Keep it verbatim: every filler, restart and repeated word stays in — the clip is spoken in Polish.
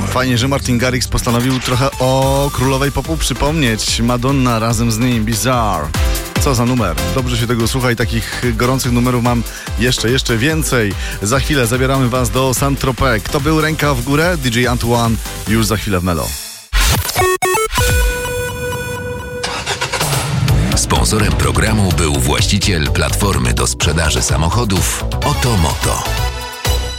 Fajnie, że Martin Garrix postanowił trochę o królowej popu przypomnieć. Madonna razem z nim, Bizarre. Co za numer. Dobrze się tego słucha i takich gorących numerów mam jeszcze, jeszcze więcej. Za chwilę zabieramy was do Saint-Tropez. Kto był ręka w górę? D J Antoine już za chwilę w Melo. Sponsorem programu był właściciel platformy do sprzedaży samochodów Otomoto.